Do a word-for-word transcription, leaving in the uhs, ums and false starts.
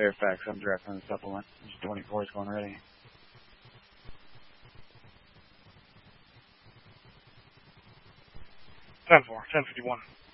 Fairfax, I'm drafting the supplement. There's twenty-fours going ready. ten four, ten fifty-one.